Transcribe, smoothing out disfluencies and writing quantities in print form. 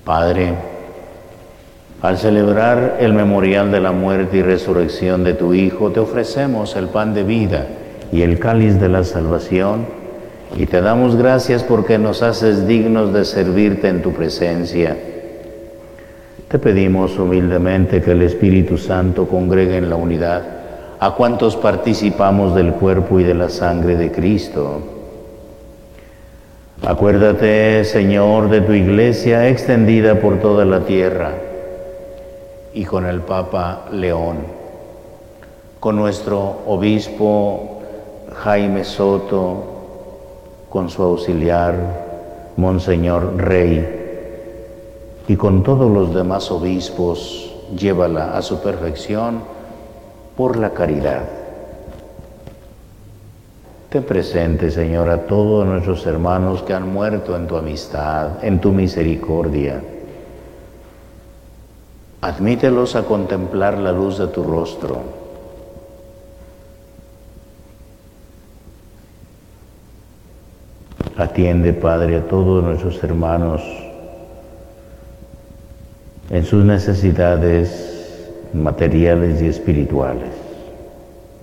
Padre, al celebrar el memorial de la muerte y resurrección de tu Hijo, te ofrecemos el pan de vida y el cáliz de la salvación, y te damos gracias porque nos haces dignos de servirte en tu presencia. Te pedimos humildemente que el Espíritu Santo congregue en la unidad a cuantos participamos del cuerpo y de la sangre de Cristo. Acuérdate, Señor, de tu Iglesia extendida por toda la tierra, y con el Papa León, con nuestro obispo Jaime Soto, con su auxiliar, Monseñor Rey, y con todos los demás obispos, llévala a su perfección por la caridad. Ten presente, Señor, a todos nuestros hermanos que han muerto en tu amistad, en tu misericordia. Admítelos a contemplar la luz de tu rostro. Atiende, Padre, a todos nuestros hermanos en sus necesidades materiales y espirituales.